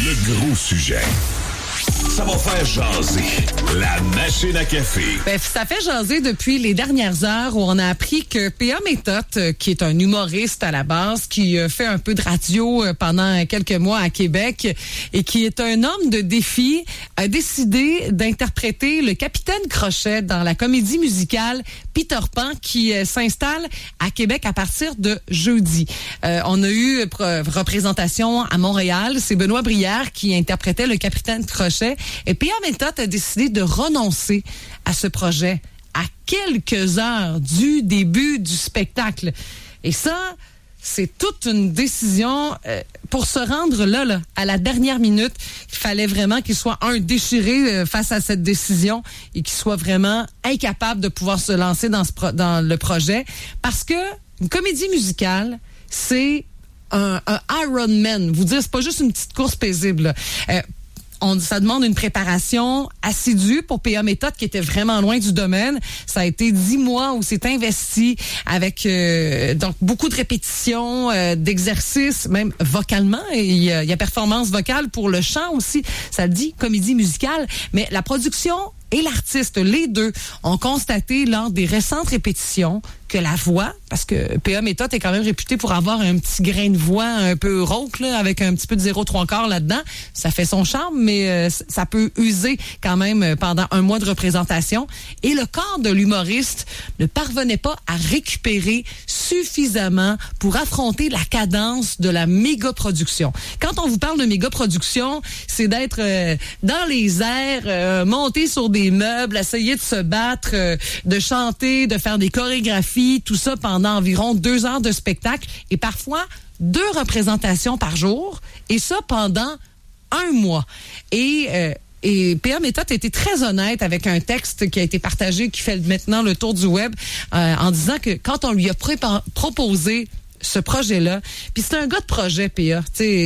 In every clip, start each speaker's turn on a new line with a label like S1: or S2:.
S1: Le gros sujet. Ça va faire jaser. La machine à café.
S2: Ça fait jaser depuis les dernières heures où on a appris que P.A. Méthode, qui est un humoriste à la base, qui fait un peu de radio pendant quelques mois à Québec et qui est un homme de défi, a décidé d'interpréter le Capitaine Crochet dans la comédie musicale Peter Pan qui s'installe à Québec à partir de jeudi. On a eu représentation à Montréal. C'est Benoît Brière qui interprétait le Capitaine Crochet. Et P.A. Méthode a décidé de renoncer à ce projet à quelques heures du début du spectacle. Et ça, c'est toute une décision pour se rendre là, à la dernière minute. Il fallait vraiment qu'il soit déchiré face à cette décision et qu'il soit vraiment incapable de pouvoir se lancer dans le projet. Parce que une comédie musicale, c'est un Ironman. Vous dire, c'est pas juste une petite course paisible. Ça demande une préparation assidue pour P.A. Méthode qui était vraiment loin du domaine. Ça a été 10 mois où c'est investi avec donc beaucoup de répétitions, d'exercices, même vocalement. Et il y a performance vocale pour le chant aussi. Ça le dit, comédie musicale. Mais la production et l'artiste, les deux, ont constaté lors des récentes répétitions que la voix, parce que P.A. Méthode est quand même réputé pour avoir un petit grain de voix un peu rauque, là, avec un petit peu de 0,3 là-dedans. Ça fait son charme, mais ça peut user quand même pendant un mois de représentation. Et le corps de l'humoriste ne parvenait pas à récupérer suffisamment pour affronter la cadence de la méga-production. Quand on vous parle de méga-production, c'est d'être dans les airs, monter sur des meubles, essayer de se battre, de chanter, de faire des chorégraphies, tout ça pendant environ 2 heures de spectacle et parfois 2 représentations par jour, et ça pendant 1 mois. Et P.A. Méthode a été très honnête avec un texte qui a été partagé, qui fait maintenant le tour du web, en disant que quand on lui a proposé ce projet-là, puis c'est un gars de projet, P.A.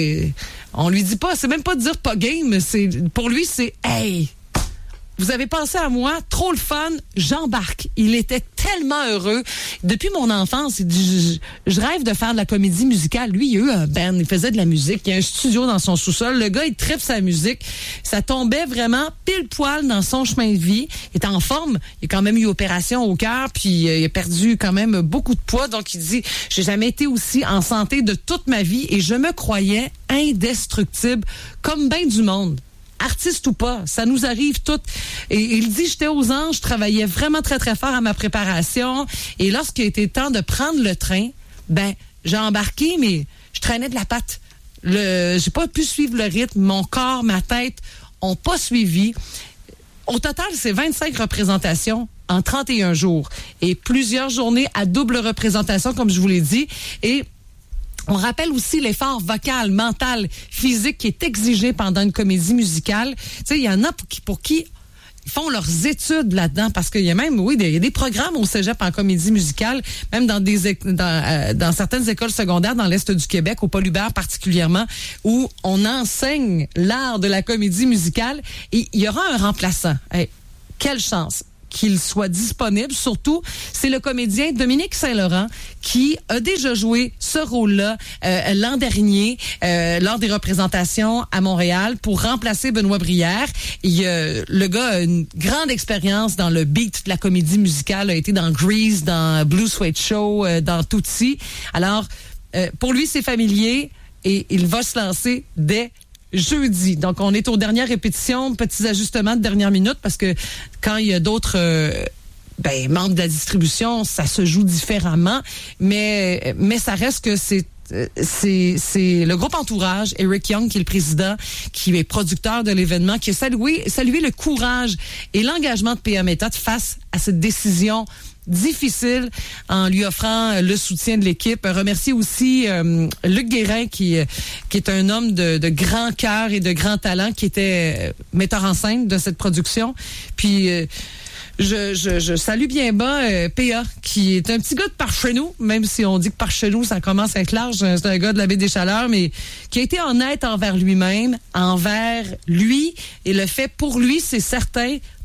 S2: On lui dit pas, c'est même pas de dire pas game, pour lui c'est « Hey! » Vous avez pensé à moi, trop le fun, j'embarque. Il était tellement heureux. Depuis mon enfance, il dit, je rêve de faire de la comédie musicale. Lui, il a eu un band, il faisait de la musique, il y a un studio dans son sous-sol. Le gars, il tripe sa musique. Ça tombait vraiment pile poil dans son chemin de vie. Il est en forme, il a quand même eu opération au cœur, puis il a perdu quand même beaucoup de poids. Donc, il dit, j'ai jamais été aussi en santé de toute ma vie et je me croyais indestructible, comme ben du monde. Artiste ou pas, ça nous arrive toutes. Et il dit, j'étais aux anges, je travaillais vraiment très, très fort à ma préparation. Et lorsqu'il était temps de prendre le train, j'ai embarqué, mais je traînais de la patte. J'ai pas pu suivre le rythme. Mon corps, ma tête ont pas suivi. Au total, c'est 25 représentations en 31 jours. Et plusieurs journées à double représentation, comme je vous l'ai dit. Et on rappelle aussi l'effort vocal, mental, physique qui est exigé pendant une comédie musicale. Tu sais, il y en a pour qui ils font leurs études là-dedans, parce qu'il y a même, il y a des programmes au cégep en comédie musicale, même dans certaines écoles secondaires dans l'Est du Québec, au Paul Hubert particulièrement, où on enseigne l'art de la comédie musicale et il y aura un remplaçant. Hey, quelle chance! Qu'il soit disponible. Surtout, c'est le comédien Dominique Saint-Laurent qui a déjà joué ce rôle-là l'an dernier lors des représentations à Montréal pour remplacer Benoît Brière. Le gars a une grande expérience dans le beat de la comédie musicale, a été dans Grease, dans Blue Suede Show, dans Tootsie. Alors, pour lui, c'est familier et il va se lancer dès jeudi. Donc, on est aux dernières répétitions, petits ajustements de dernière minute, parce que quand il y a d'autres membres de la distribution, ça se joue différemment, mais ça reste que c'est le groupe Entourage, Eric Young, qui est le président, qui est producteur de l'événement, qui a salué le courage et l'engagement de P.A. Méthode face à cette décision difficile, en lui offrant le soutien de l'équipe. Remercier aussi Luc Guérin, qui est un homme de grand cœur et de grand talent, qui était metteur en scène de cette production. Puis je salue bien bas P.A., qui est un petit gars de par chez nous, même si on dit que par chez nous, ça commence à être large. C'est un gars de la baie des Chaleurs, mais qui a été honnête envers lui-même, envers lui, et le fait pour lui, c'est certain,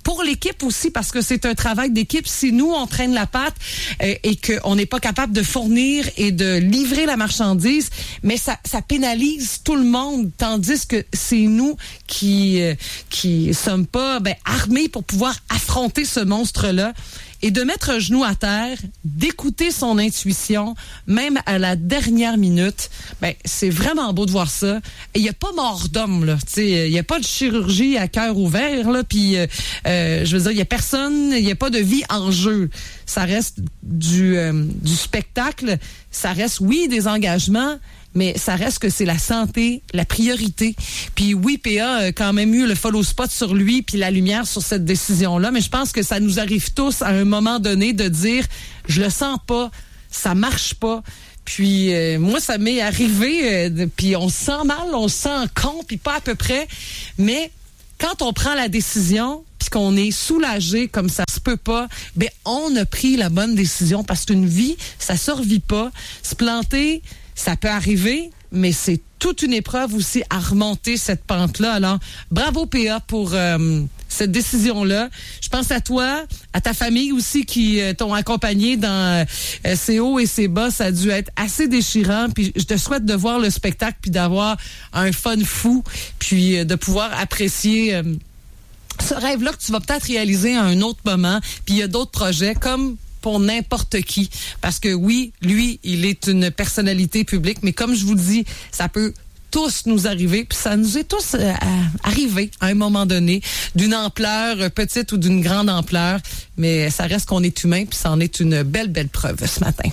S2: pour l'équipe aussi, parce que c'est un travail d'équipe. Si nous, on traîne la patte et qu'on n'est pas capable de fournir et de livrer la marchandise, mais ça pénalise tout le monde, tandis que c'est nous qui sommes pas armés pour pouvoir affronter ce monstre-là. Et de mettre un genou à terre, d'écouter son intuition, même à la dernière minute, c'est vraiment beau de voir ça. Et il n'y a pas mort d'homme, là. Il n'y a pas de chirurgie à cœur ouvert, là. Puis, je veux dire, il n'y a personne, il n'y a pas de vie en jeu. Ça reste du spectacle. Ça reste, oui, des engagements, mais ça reste que c'est la santé, la priorité. Puis oui, PA a quand même eu le follow spot sur lui puis la lumière sur cette décision-là, mais je pense que ça nous arrive tous à un moment donné de dire « je le sens pas, ça marche pas ». Puis moi, ça m'est arrivé, puis on se sent mal, on se sent con, puis pas à peu près, mais quand on prend la décision puis qu'on est soulagé comme ça se peut pas, on a pris la bonne décision parce qu'une vie, ça survit pas. Se planter, ça peut arriver, mais c'est toute une épreuve aussi à remonter cette pente-là. Alors, bravo PA pour cette décision-là. Je pense à toi, à ta famille aussi qui t'ont accompagné dans ces hauts et ces bas. Ça a dû être assez déchirant. Puis je te souhaite de voir le spectacle puis d'avoir un fun fou, puis de pouvoir apprécier ce rêve-là que tu vas peut-être réaliser à un autre moment. Puis il y a d'autres projets comme pour n'importe qui. Parce que oui, lui, il est une personnalité publique, mais comme je vous le dis, ça peut tous nous arriver, puis ça nous est tous arrivé à un moment donné, d'une ampleur petite ou d'une grande ampleur, mais ça reste qu'on est humain, puis ça en est une belle preuve ce matin.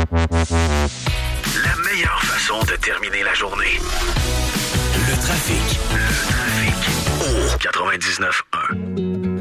S1: La meilleure façon de terminer la journée. Le trafic. Au 99.1.